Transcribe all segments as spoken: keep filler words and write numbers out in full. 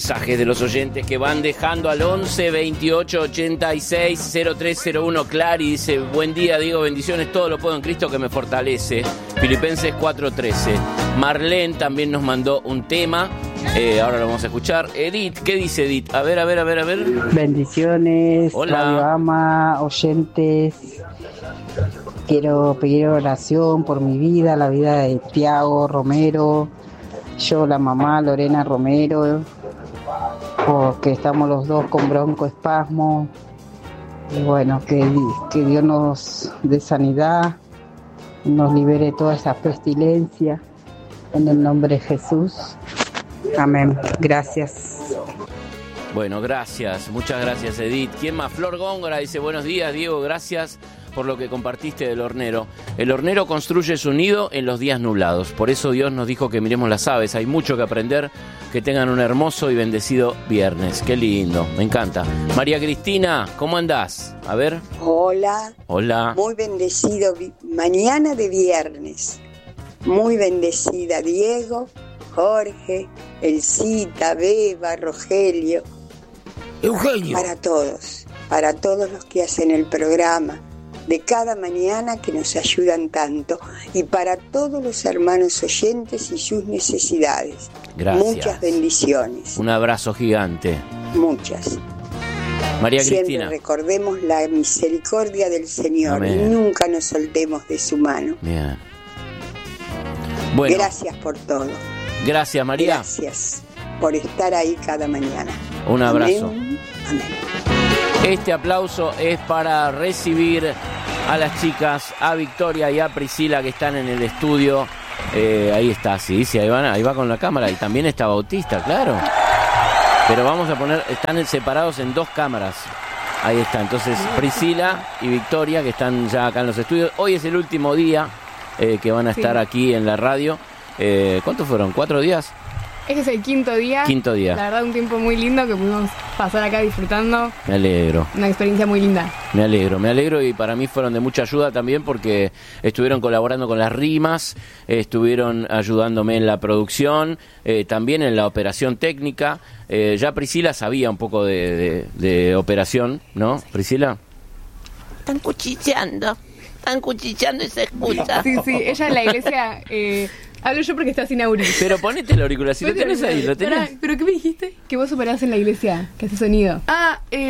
mensajes de los oyentes que van dejando al once veintiocho ochenta y seis cero tres cero uno. Clary dice: buen día, Diego, bendiciones, todo lo puedo en Cristo que me fortalece. Filipenses cuatro trece. Marlene también nos mandó un tema, eh, ahora lo vamos a escuchar. Edith, ¿qué dice Edith? A ver, a ver, a ver, a ver. Bendiciones, hola. Radio Ama, oyentes. Quiero pedir oración por mi vida, la vida de Tiago Romero, yo, la mamá Lorena Romero, porque estamos los dos con broncoespasmo. Y bueno, que, que Dios nos dé sanidad, nos libere toda esa pestilencia, en el nombre de Jesús. Amén. Gracias. Bueno, gracias, muchas gracias, Edith. ¿Quién más? Flor Góngora dice: buenos días, Diego, gracias por lo que compartiste del hornero. El hornero construye su nido en los días nublados. Por eso Dios nos dijo que miremos las aves. Hay mucho que aprender. Que tengan un hermoso y bendecido viernes. Qué lindo, me encanta. María Cristina, ¿cómo andás? A ver. Hola. Hola. Muy bendecido. Mañana de viernes. Muy bendecida. Diego, Jorge, Elcita, Beba, Rogelio. Eugenio. Para todos. Para todos los que hacen el programa de cada mañana, que nos ayudan tanto, y para todos los hermanos oyentes y sus necesidades. Gracias. Muchas bendiciones. Un abrazo gigante. Muchas. María Siempre Cristina. recordemos la misericordia del Señor. Amén. Y nunca nos soltemos de su mano. Bien. Bueno. Gracias por todo. Gracias, María. Gracias por estar ahí cada mañana. Un abrazo. Amén. Amén. Este aplauso es para recibir a las chicas, a Victoria y a Priscila, que están en el estudio. Eh, ahí está, sí, sí, ahí, van, ahí va con la cámara. Y también está Bautista, claro. Pero vamos a poner, están separados en dos cámaras. Ahí está, entonces Priscila y Victoria, que están ya acá en los estudios. Hoy es el último día eh, que van a estar sí. aquí en la radio. Eh, ¿Cuántos fueron? ¿Cuatro días? Este es el quinto día. Quinto día. La verdad, un tiempo muy lindo que pudimos pasar acá disfrutando. Me alegro. Una experiencia muy linda. Me alegro, me alegro, y para mí fueron de mucha ayuda también porque estuvieron colaborando con las rimas, eh, estuvieron ayudándome en la producción, eh, también en la operación técnica. Eh, ya Priscila sabía un poco de, de, de operación, ¿no, Priscila? Están cuchicheando, están cuchicheando y se escucha. Sí, sí, ella en la iglesia... Eh, hablo yo porque está sin auris. Pero ponete el auricular, si lo tenés ahí, lo tenés. Pará, ¿pero qué me dijiste? Que vos operás en la iglesia, que hace sonido. Ah, eh...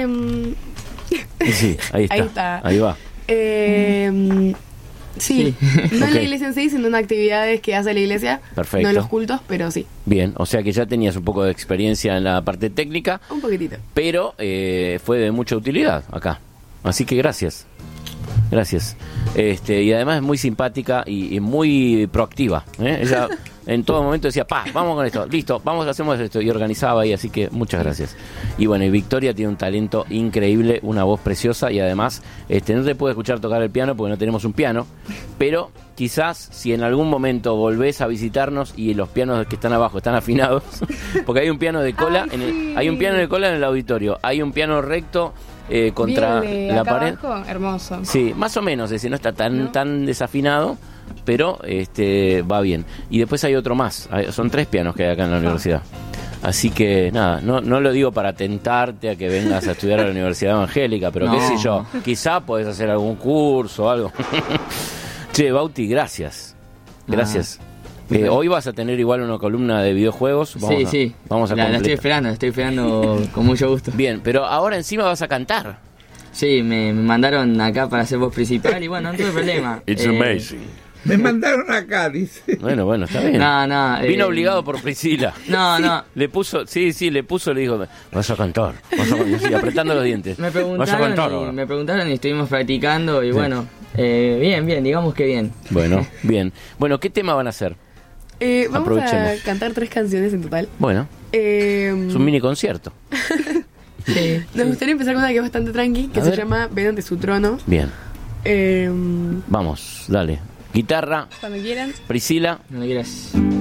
sí, ahí está, ahí está. Ahí va. Eh... Sí, sí. No okay. En la iglesia en sí, sino en actividades que hace la iglesia. Perfecto. No en los cultos, pero sí. Bien, o sea que ya tenías un poco de experiencia en la parte técnica. Un poquitito. Pero eh, fue de mucha utilidad acá. Así que gracias. Gracias. Este, y además es muy simpática y, y muy proactiva, ¿eh? Ella en todo momento decía: pa, vamos con esto, listo, vamos, hacemos esto, y organizaba ahí, así que muchas gracias. Y bueno, y Victoria tiene un talento increíble, una voz preciosa, y además este, no te puede escuchar tocar el piano porque no tenemos un piano, pero quizás si en algún momento volvés a visitarnos y los pianos que están abajo están afinados, porque hay un piano de cola, Ay, en el, sí. hay un piano de cola en el auditorio, hay un piano recto Eh, contra Bien, la acá pared. Abajo, hermoso. Sí, más o menos, ese no está tan ¿No? tan desafinado, pero este va bien. Y después hay otro más, hay, son tres pianos que hay acá en la ah. universidad. Así que nada, no no lo digo para tentarte a que vengas a estudiar a la Universidad Evangélica, pero no. qué sé yo, quizá podés hacer algún curso o algo. Che, Bauti, gracias. Gracias. Ah. Eh, hoy vas a tener igual una columna de videojuegos. Vamos sí, a, sí. Vamos a la, la estoy esperando, la estoy esperando con mucho gusto. Bien, pero ahora encima vas a cantar. Sí, me, me mandaron acá para hacer voz principal y bueno, no tuve problema. It's eh, amazing. Me mandaron acá, dice. Bueno, bueno, está bien. No, no. Vino eh, obligado por Priscila. No, sí, no. Le puso, sí, sí, le puso, le dijo: vas a cantar. Vas a cantar, sí, apretando los dientes. Me preguntaron, vas a cantar y, ahora. me preguntaron y estuvimos practicando y sí. bueno, eh, bien, bien, digamos que bien. Bueno, bien. Bueno, ¿qué tema van a hacer? Eh, vamos a cantar tres canciones en total. Bueno, eh, es un mini concierto. Sí. Nos sí. gustaría empezar con una que es bastante tranqui, que a se ver. llama Ven ante su trono. Bien. Eh, Vamos, dale. Guitarra. Cuando quieran. Priscila. Cuando quieras.